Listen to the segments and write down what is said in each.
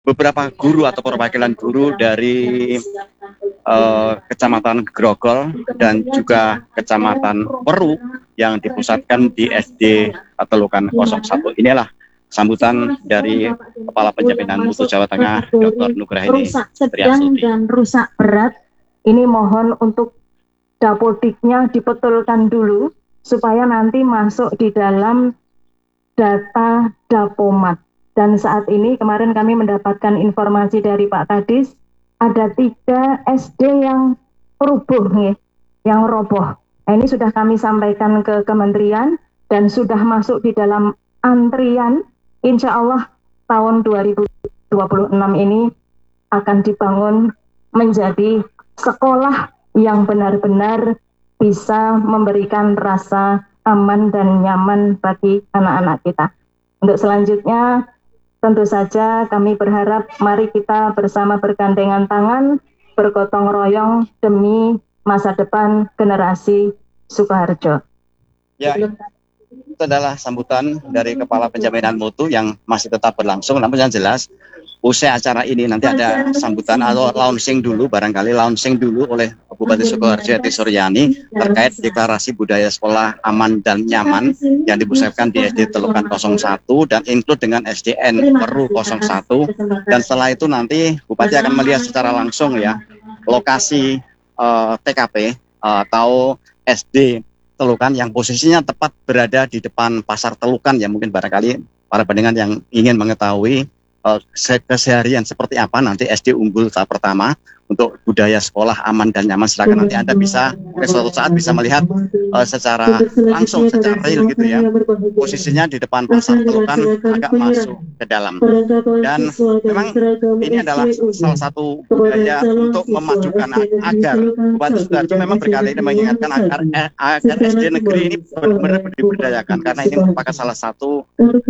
beberapa guru atau perwakilan guru dari Kecamatan Grogol dan juga Kecamatan Weru yang dipusatkan di SD Telukan 01. Inilah sambutan dari Kepala Penjaminan Mutu Jawa Tengah, Dr. Nugrahini rusak sedang dan rusak berat. Ini mohon untuk dapodiknya dibetulkan dulu supaya nanti masuk di dalam data Dapomat. Dan saat ini kemarin kami mendapatkan informasi dari Pak Kadis, ada 3 SD yang rubuh nih, yang roboh. Nah, ini sudah kami sampaikan ke kementerian dan sudah masuk di dalam antrian. Insya Allah tahun 2026 ini akan dibangun menjadi sekolah yang benar-benar bisa memberikan rasa aman dan nyaman bagi anak-anak kita. Untuk selanjutnya, tentu saja kami berharap mari kita bersama bergandengan tangan, bergotong royong demi masa depan generasi Sukoharjo. Ya, itu adalah sambutan dari Kepala Penjaminan Mutu yang masih tetap berlangsung. Namun yang jelas, usai acara ini nanti ada sambutan atau launching dulu oleh Bupati Sukoharjo Eti Suryani terkait deklarasi budaya sekolah aman dan nyaman yang dipusatkan di SD Telukan 01 dan include dengan SDN Weru 01. Dan setelah itu nanti Bupati akan melihat secara langsung ya lokasi TKP atau SD Telukan yang posisinya tepat berada di depan Pasar Telukan ya. Mungkin barangkali para pendengar yang ingin mengetahui keseharian seperti apa nanti SD unggul tahap pertama untuk budaya sekolah aman dan nyaman, silakan nanti Anda bisa suatu saat bisa melihat secara langsung, secara real gitu ya, posisinya di depan Pasar Telukan agak masuk ke dalam. Dan memang ini adalah salah satu budaya untuk memajukan agar Bupati Sukoharjo memang berkali ini mengingatkan agar SD negeri ini benar-benar diberdayakan, karena ini merupakan salah satu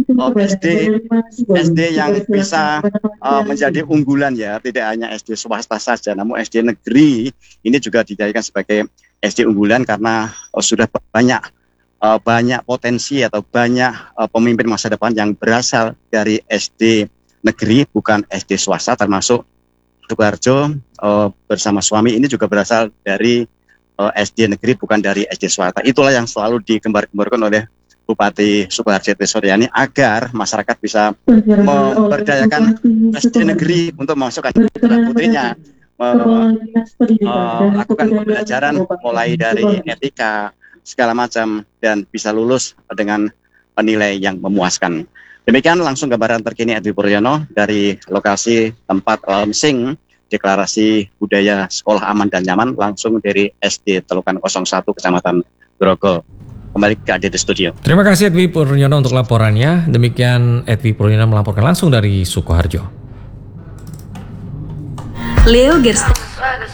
SD yang bisa menjadi unggulan ya, tidak hanya SD swasta saja, namun SD negeri ini juga dijadikan sebagai SD unggulan karena sudah banyak potensi atau banyak pemimpin masa depan yang berasal dari SD negeri, bukan SD swasta, termasuk Sukoharjo bersama suami ini juga berasal dari SD negeri, bukan dari SD swasta. Itulah yang selalu digembar-gemborkan oleh Bupati Sukoharjo Eti Suryani agar masyarakat bisa memberdayakan SD negeri untuk memasukkan putrinya melakukan pembelajaran mulai dari etika segala macam dan bisa lulus dengan nilai yang memuaskan. Demikian langsung gambaran terkini Edwi Puryono dari lokasi tempat launching deklarasi budaya sekolah aman dan nyaman langsung dari SD Telukan 01 Kecamatan Grogol. Kembali ke Adi di studio. Terima kasih Edwi Puryono untuk laporannya. Demikian Edwi Puryono melaporkan langsung dari Sukoharjo. Leo Gerst